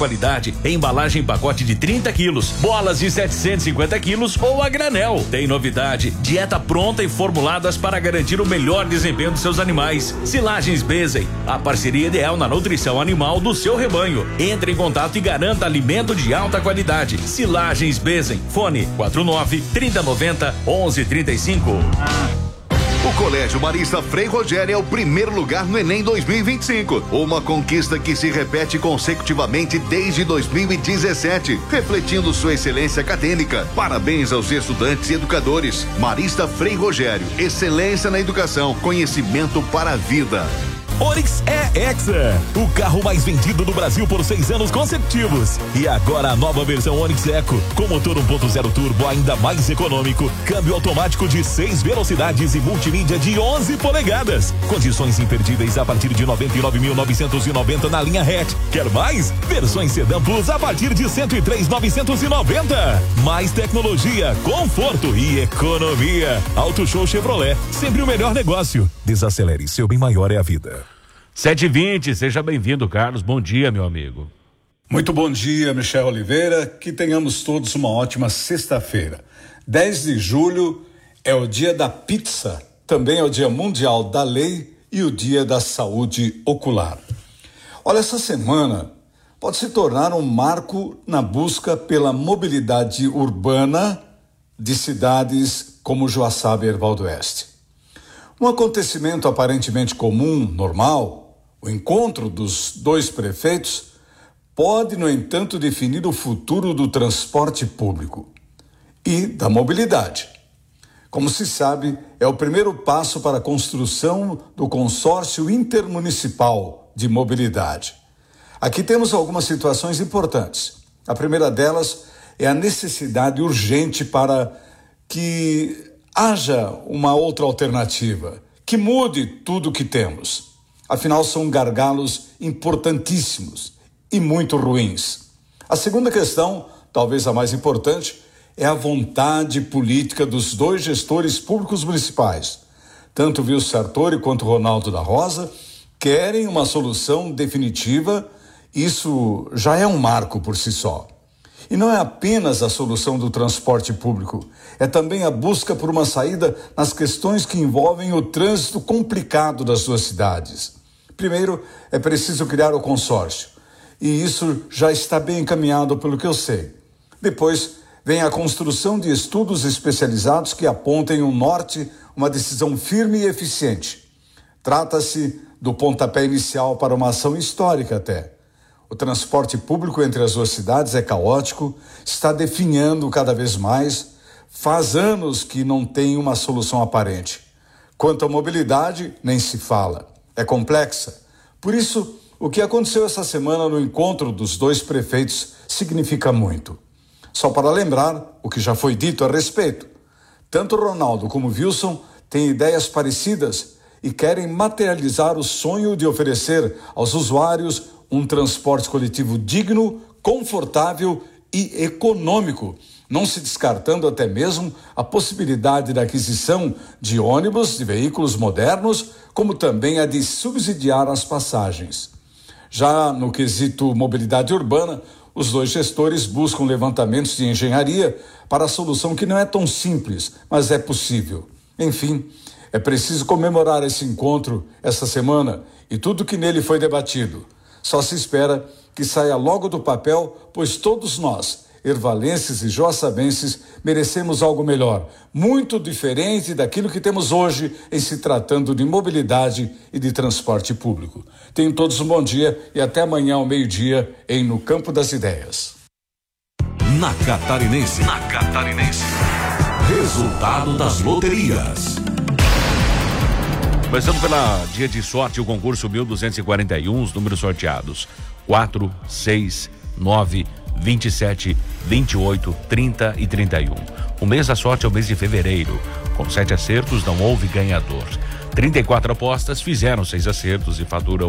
qualidade em embalagem pacote de 30 quilos, bolas de 750 quilos ou a granel. Tem novidade, dieta pronta e formuladas para garantir o melhor desempenho dos seus animais. Silagens Bezen, a parceria ideal na nutrição animal do seu rebanho. Entre em contato e garanta alimento de alta qualidade. Silagens Bezen, fone 49-3090-1135. O Colégio Marista Frei Rogério é o primeiro lugar no Enem 2025. Uma conquista que se repete consecutivamente desde 2017, refletindo sua excelência acadêmica. Parabéns aos estudantes e educadores. Marista Frei Rogério, excelência na educação, conhecimento para a vida. Onix é Hexa, o carro mais vendido do Brasil por 6 anos consecutivos. E agora a nova versão Onix Eco, com motor 1.0 turbo ainda mais econômico, câmbio automático de 6 velocidades e multimídia de 11 polegadas. Condições imperdíveis a partir de 99.990 na linha hatch. Quer mais? Versões Sedan Plus a partir de 103.990. Mais tecnologia, conforto e economia. Auto Show Chevrolet, sempre o melhor negócio. Desacelere, seu bem maior é a vida. 7h20, seja bem-vindo, Carlos. Bom dia, meu amigo. Muito bom dia, Michel Oliveira. Que tenhamos todos uma ótima sexta-feira. 10 de julho é o dia da pizza, também é o dia mundial da lei e o dia da saúde ocular. Olha, essa semana pode se tornar um marco na busca pela mobilidade urbana de cidades como Joaçaba e Erval do Oeste. Um acontecimento aparentemente comum, normal, o encontro dos dois prefeitos, pode, no entanto, definir o futuro do transporte público e da mobilidade. Como se sabe, é o primeiro passo para a construção do consórcio intermunicipal de mobilidade. Aqui temos algumas situações importantes. A primeira delas é a necessidade urgente para que haja uma outra alternativa, que mude tudo o que temos. Afinal, são gargalos importantíssimos e muito ruins. A segunda questão, talvez a mais importante, é a vontade política dos dois gestores públicos municipais. Tanto Wilson Sartori quanto Ronaldo da Rosa querem uma solução definitiva. Isso já é um marco por si só. E não é apenas a solução do transporte público, é também a busca por uma saída nas questões que envolvem o trânsito complicado das duas cidades. Primeiro, é preciso criar o consórcio, e isso já está bem encaminhado pelo que eu sei. Depois, vem a construção de estudos especializados que apontem um norte, uma decisão firme e eficiente. Trata-se do pontapé inicial para uma ação histórica até. O transporte público entre as duas cidades é caótico, está definhando cada vez mais, faz anos que não tem uma solução aparente. Quanto à mobilidade, nem se fala, é complexa. Por isso, o que aconteceu essa semana no encontro dos dois prefeitos significa muito. Só para lembrar o que já foi dito a respeito, tanto Ronaldo como Wilson têm ideias parecidas e querem materializar o sonho de oferecer aos usuários um transporte coletivo digno, confortável e econômico, não se descartando até mesmo a possibilidade da aquisição de ônibus, de veículos modernos, como também a de subsidiar as passagens. Já no quesito mobilidade urbana, os dois gestores buscam levantamentos de engenharia para a solução que não é tão simples, mas é possível. Enfim, é preciso comemorar esse encontro essa semana e tudo que nele foi debatido. Só se espera que saia logo do papel, pois todos nós, ervalenses e joaçabenses, merecemos algo melhor, muito diferente daquilo que temos hoje em se tratando de mobilidade e de transporte público. Tenham todos um bom dia e até amanhã ao meio-dia em No Campo das Ideias. Na Catarinense. Resultado das loterias. Começando pela dia de sorte, o concurso 1241, os números sorteados: 4, 6, 9, 27, 28, 30 e 31. O mês da sorte é o mês de fevereiro. Com 7 acertos, não houve ganhador. 34 apostas fizeram 6 acertos e faturam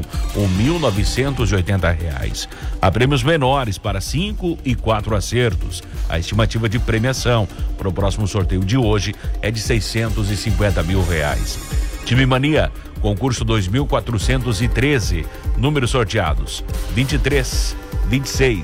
R$1.980. Há prêmios menores para 5 e 4 acertos. A estimativa de premiação para o próximo sorteio de hoje é de R$650 mil. Time Mania, concurso 2413, números sorteados: 23, 26,